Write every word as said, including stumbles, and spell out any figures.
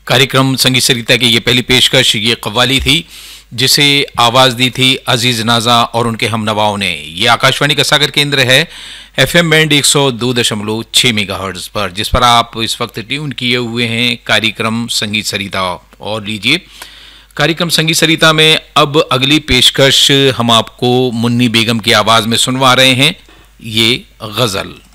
कार्यक्रम संगीत सरिता की ये पहली पेशकश ये कव्वाली थी जिसे आवाज़ दी थी अजीज़ नाजा और उनके हमनवाओं ने। ये आकाशवाणी का सागर केंद्र है एफएम बैंड एक सौ दो दशमलव छः मेगाहर्ट्ज़ पर, जिस पर आप इस वक्त ट्यून किए हुए हैं कार्यक्रम संगीत सरिता। और लीजिए कार्यक्रम संगीत सरिता में अब अगली पेशकश हम आपको मुन्नी बेगम की आवाज़ में सुनवा रहे हैं, ये गज़ल।